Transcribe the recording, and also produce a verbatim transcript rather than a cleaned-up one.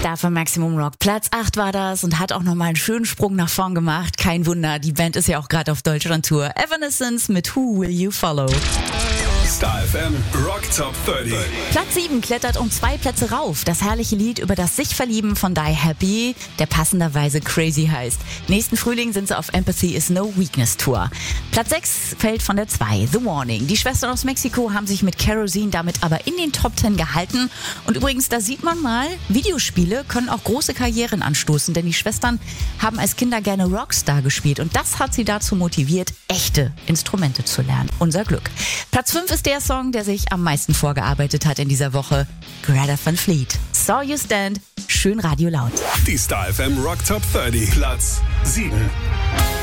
Star von Maximum Rock. Platz acht war das und hat auch nochmal einen schönen Sprung nach vorn gemacht. Kein Wunder, die Band ist ja auch gerade auf Deutschland-Tour. Evanescence mit Who Will You Follow? Star F M Rock Top dreißig. Platz sieben klettert um zwei Plätze rauf. Das herrliche Lied über das Sich-Verlieben von Die Happy, der passenderweise Crazy heißt. Nächsten Frühling sind sie auf Empathy is No Weakness Tour. Platz sechs fällt von der zwei, The Warning. Die Schwestern aus Mexiko haben sich mit Kerosene damit aber in den Top zehn gehalten. Und übrigens, da sieht man mal, Videospiele können auch große Karrieren anstoßen, denn die Schwestern haben als Kinder gerne Rockstar gespielt und das hat sie dazu motiviert, echte Instrumente zu lernen. Unser Glück. Platz fünf ist der Song, der sich am meisten vorgearbeitet hat in dieser Woche. Greta Van Fleet. Saw You Stand. Schön Radio laut. Die Star F M Rock Top dreißig. Platz sieben.